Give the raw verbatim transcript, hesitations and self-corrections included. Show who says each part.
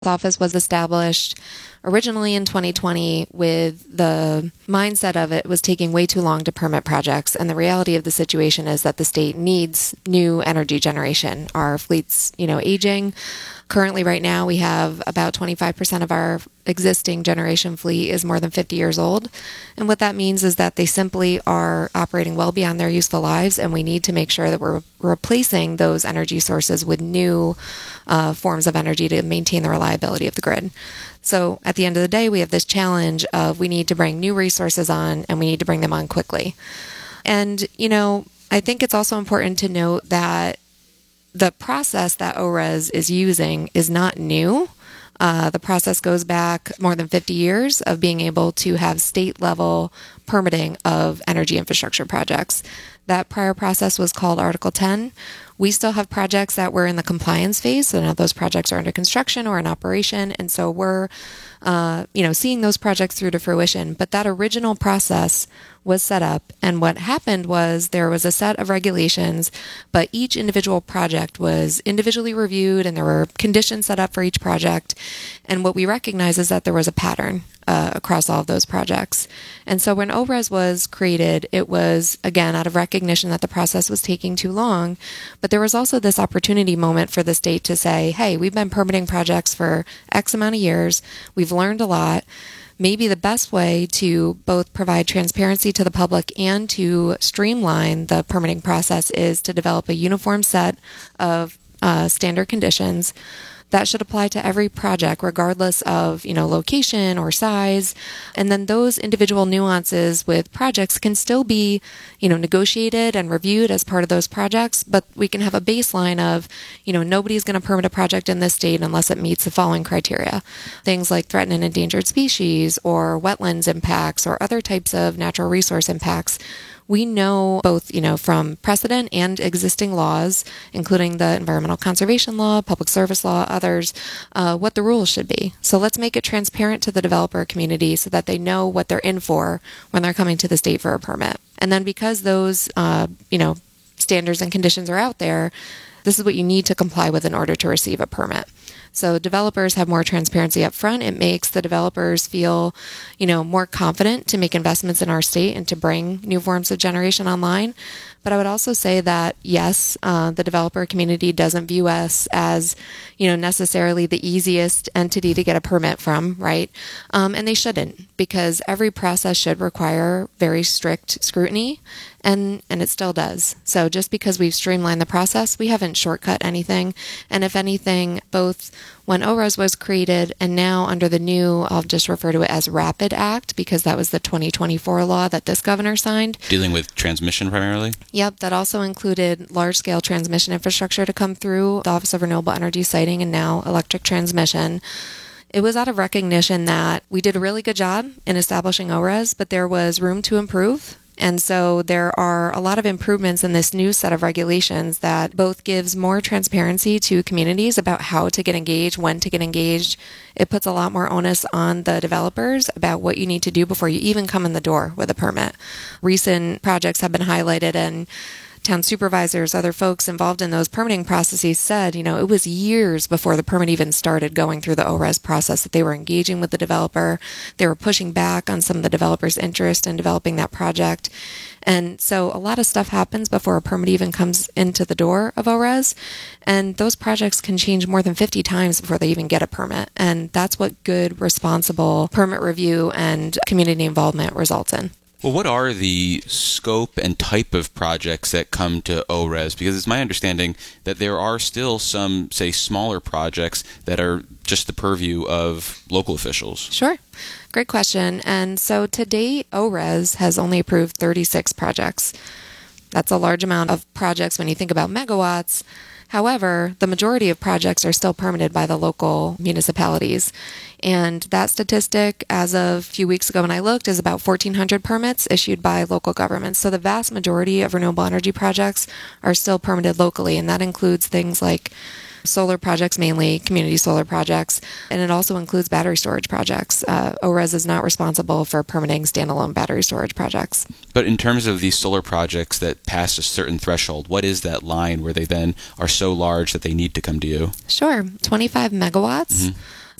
Speaker 1: office was established originally in twenty twenty with the mindset of it was taking way too long to permit projects. And the reality of the situation is that the state needs new energy generation. Our fleet's, you know, aging. Currently, right now, we have about twenty-five percent of our existing generation fleet is more than fifty years old. And what that means is that they simply are operating well beyond their useful lives, and we need to make sure that we're replacing those energy sources with new uh, forms of energy to maintain the reliability of the grid. So at the end of the day, we have this challenge of we need to bring new resources on, and we need to bring them on quickly. And, you know, I think it's also important to note that the process that O R E S is using is not new. Uh, the process goes back more than fifty years of being able to have state-level permitting of energy infrastructure projects. That prior process was called Article ten. We still have projects that were in the compliance phase, so now those projects are under construction or in operation, and so we're, uh, you know, seeing those projects through to fruition. But that original process was set up, and what happened was there was a set of regulations, but each individual project was individually reviewed, and there were conditions set up for each project. And what we recognize is that there was a pattern uh, across all of those projects. And so when O R E S was created, it was, again, out of recognition that the process was taking too long, but there was also this opportunity moment for the state to say, hey, we've been permitting projects for X amount of years. We've learned a lot. Maybe the best way to both provide transparency to the public and to streamline the permitting process is to develop a uniform set of uh, standard conditions that should apply to every project, regardless of, you know, location or size. And then those individual nuances with projects can still be, you know, negotiated and reviewed as part of those projects. But we can have a baseline of, you know, nobody's going to permit a project in this state unless it meets the following criteria. Things like threatened and endangered species or wetlands impacts or other types of natural resource impacts. We know both, you know, from precedent and existing laws, including the Environmental Conservation Law, Public Service Law, others, uh, what the rules should be. So let's make it transparent to the developer community so that they know what they're in for when they're coming to the state for a permit. And then because those, uh, you know, standards and conditions are out there, this is what you need to comply with in order to receive a permit. So developers have more transparency up front. It makes the developers feel, you know, more confident to make investments in our state and to bring new forms of generation online. But I would also say that, yes, uh, the developer community doesn't view us as, you know, necessarily the easiest entity to get a permit from, right? Um, and they shouldn't, because every process should require very strict scrutiny, and, and it still does. So just because we've streamlined the process, we haven't shortcut anything. And if anything, both when O R E S was created and now under the new, I'll just refer to it as RAPID Act, because that was the twenty twenty-four law that this governor signed.
Speaker 2: Dealing with transmission primarily?
Speaker 1: Yep, that also included large-scale transmission infrastructure to come through the Office of Renewable Energy Siting and now electric transmission. It was out of recognition that we did a really good job in establishing O R E S, but there was room to improve. And so there are a lot of improvements in this new set of regulations that both gives more transparency to communities about how to get engaged, when to get engaged. It puts a lot more onus on the developers about what you need to do before you even come in the door with a permit. Recent projects have been highlighted, and town supervisors, other folks involved in those permitting processes said, you know, it was years before the permit even started going through the O R E S process that they were engaging with the developer. They were pushing back on some of the developer's interest in developing that project. And so a lot of stuff happens before a permit even comes into the door of O R E S. And those projects can change more than fifty times before they even get a permit. And that's what good, responsible permit review and community involvement results in.
Speaker 2: Well, what are the scope and type of projects that come to O R E S? Because it's my understanding that there are still some, say, smaller projects that are just the purview of local officials.
Speaker 1: Sure. Great question. And so to date, O R E S has only approved thirty-six projects. That's a large amount of projects when you think about megawatts. However, the majority of projects are still permitted by the local municipalities. And that statistic, as of a few weeks ago when I looked, is about fourteen hundred permits issued by local governments. So the vast majority of renewable energy projects are still permitted locally, and that includes things like solar projects, mainly community solar projects, and it also includes battery storage projects. Uh, O R E S is not responsible for permitting standalone battery storage projects.
Speaker 2: But in terms of these solar projects that pass a certain threshold, what is that line where they then are so large that they need to come to you?
Speaker 1: Sure. twenty-five megawatts.
Speaker 2: Mm-hmm.